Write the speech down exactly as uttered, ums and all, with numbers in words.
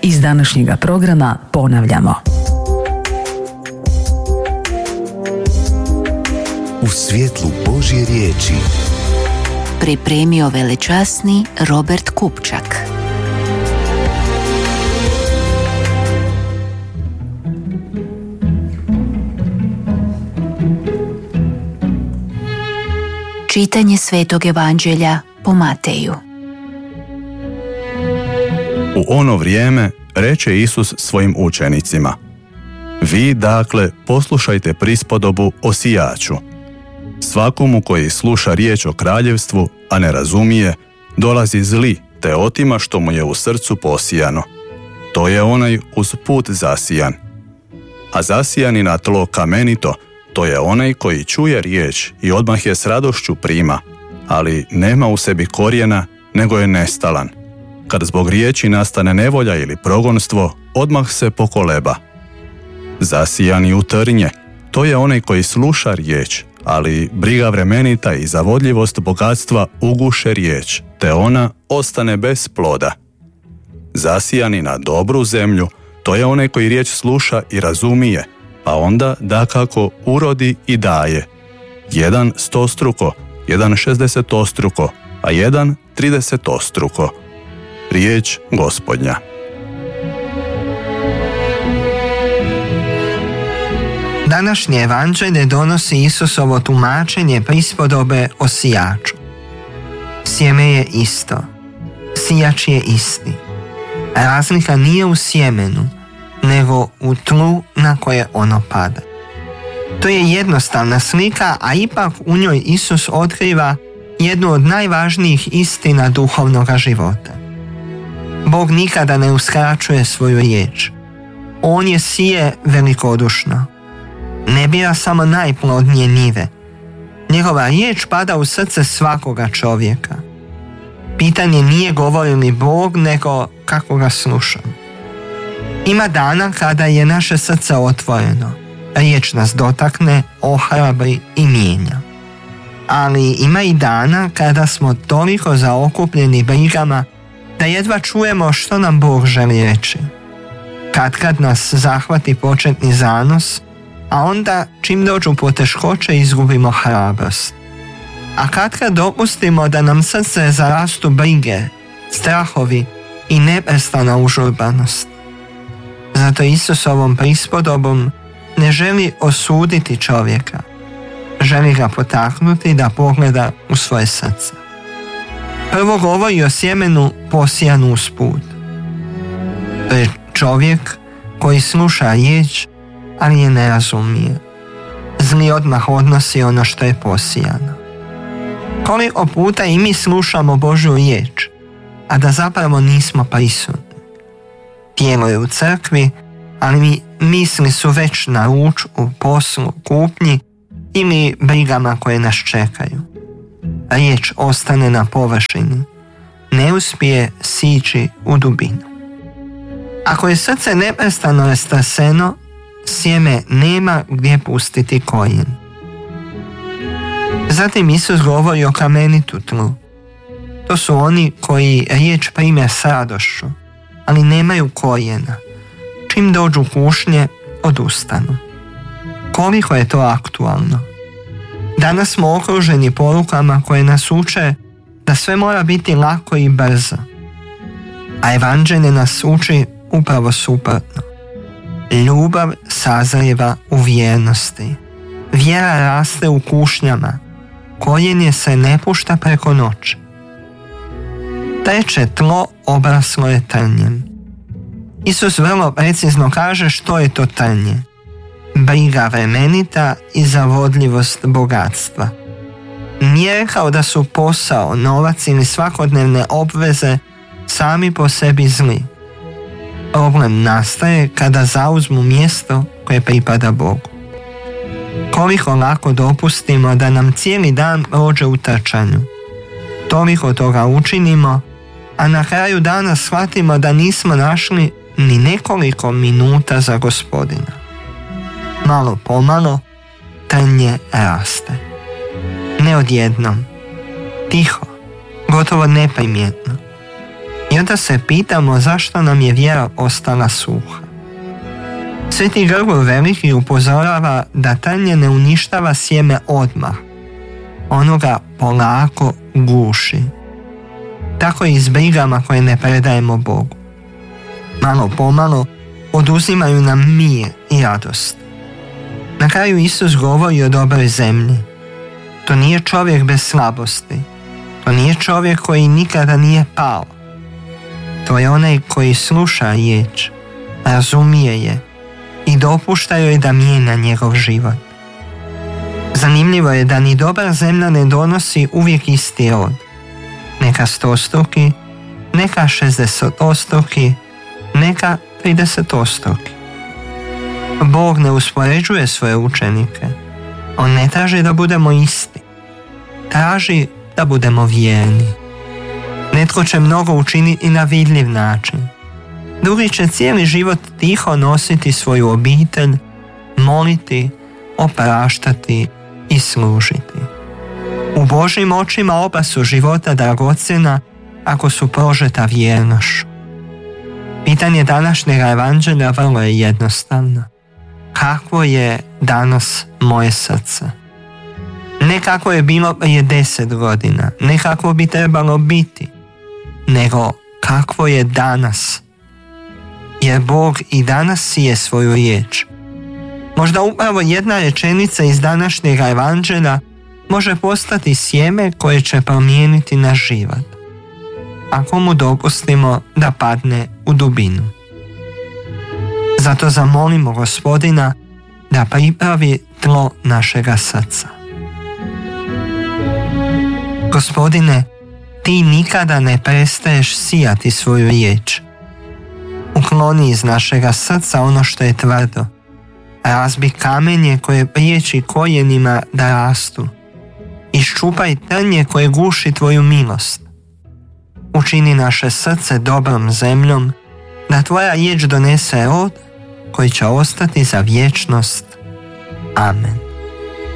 Iz današnjega programa ponavljamo. U svjetlu Božje riječi pripremio velečasni Robert Kupčak. Čitanje Svetog Evanđelja po Mateju. U ono vrijeme reče Isus svojim učenicima: Vi, dakle, poslušajte prispodobu o sijaču. Svakomu koji sluša riječ o kraljevstvu, a ne razumije, dolazi zli, te otima što mu je u srcu posijano. To je onaj uz put zasijan. A zasijani na tlo kamenito, to je onaj koji čuje riječ i odmah je s radošću prima, ali nema u sebi korijena, nego je nestalan. Kad zbog riječi nastane nevolja ili progonstvo, odmah se pokoleba. Zasijani u trnje, to je onaj koji sluša riječ, ali briga vremenita i zavodljivost bogatstva uguše riječ, te ona ostane bez ploda. Zasijani na dobru zemlju, to je onaj koji riječ sluša i razumije, pa onda dakako urodi i daje. Jedan stostruko, jedan šezdesetostruko, a jedan tridesetostruko. Riječ Gospodnja. Današnje evanđelje donosi Isusovo tumačenje prispodobe o sijaču. Sjeme je isto, sijač je isti. Razlika nije u sjemenu, nego u tlu na koje ono pada. To je jednostavna slika, a ipak u njoj Isus otkriva jednu od najvažnijih istina duhovnog života. Bog nikada ne uskraćuje svoju riječ. On je sije velikodušno. Ne bira samo najplodnije njive. Njegova riječ pada u srce svakoga čovjeka. Pitanje nije govori li Bog, nego kako ga slušam. Ima dana kada je naše srce otvoreno. Riječ nas dotakne, ohrabri i mijenja. Ali ima i dana kada smo toliko zaokupljeni brigama da jedva čujemo što nam Bog želi reći. Katkad nas zahvati početni zanos, a onda čim dođu poteškoće izgubimo hrabrost. A katkad dopustimo da nam srce zarastu brige, strahovi i neprestana užurbanost. Zato Isus ovom prispodobom ne želi osuditi čovjeka, želi ga potaknuti da pogleda u svoje srce. Prvo govori o sjemenu posijanu usput. To je čovjek koji sluša riječ, ali je ne razumije. Zli odmah odnosi ono što je posijano. Koliko puta i mi slušamo Božju riječ, a da zapravo nismo prisutni. Tijelo je u crkvi, ali mi misli su već na ruču, u poslu, kupnji ili brigama koje nas čekaju. Riječ ostane na površini, ne uspije sići u dubinu. Ako je srce neprestano rastreseno, sjeme nema gdje pustiti korijen. Zatim Isus govori o kamenitu tlu. To su oni koji riječ prime s radošću, ali nemaju korijena. Čim dođu kušnje, odustanu. Koliko je to aktualno? Danas smo okruženi porukama koje nas uče da sve mora biti lako i brzo. A evanđelje nas uči upravo suprotno. Ljubav sazrijeva u vjernosti. Vjera raste u kušnjama. Korijenje se ne pušta preko noći. Treće tlo obraslo je trnjem. Isus vrlo precizno kaže što je to trnje. Briga vremenita i zavodljivost bogatstva. Nije rekao da su posao, novac ili svakodnevne obveze sami po sebi zli. Problem nastaje kada zauzmu mjesto koje pripada Bogu. Koliko lako dopustimo da nam cijeli dan prođe u trčanju. Toliko toga učinimo, a na kraju dana shvatimo da nismo našli ni nekoliko minuta za Gospodina. Malo pomalo trnje raste. Ne odjednom, tiho, gotovo neprimjetno. I onda se pitamo zašto nam je vjera ostala suha. Sveti Grgur Veliki upozorava da trnje ne uništava sjeme odmah. Ono ga polako guši. Tako i s brigama koje ne predajemo Bogu. Malo pomalo oduzimaju nam mir i radost. Na kraju Isus govori o dobroj zemlji. To nije čovjek bez slabosti. To nije čovjek koji nikada nije pao. To je onaj koji sluša riječ, razumije je i dopušta joj da mijenja njegov život. Zanimljivo je da ni dobra zemlja ne donosi uvijek isti rod. Neka stostruki, neka šezdestostruki, neka tridesetostruki. Bog ne uspoređuje svoje učenike. On ne traži da budemo isti. Traži da budemo vjerni. Netko će mnogo učiniti na vidljiv način. Drugi će cijeli život tiho nositi svoju obitelj, moliti, opraštati i služiti. U Božjim očima oba su života dragocjena ako su prožeta vjernošću. Pitanje današnjeg evanđelja vrlo je jednostavno. Kakvo je danas moje srce? Ne kako je bilo prije deset godina, ne kako bi trebalo biti, nego kakvo je danas. Jer Bog i danas sije svoju riječ. Možda upravo jedna rečenica iz današnjeg evanđelja može postati sjeme koje će promijeniti naš život, ako mu dopustimo da padne u dubinu. Zato zamolimo Gospodina da pripravi tlo našega srca. Gospodine, ti nikada ne prestaješ sijati svoju riječ. Ukloni iz našega srca ono što je tvrdo. Razbi kamenje koje priječi korijenima da rastu. Iščupaj trnje koje guši tvoju milost. Učini naše srce dobrom zemljom, da tvoja riječ donese rod koji će ostati za vječnost. Amen.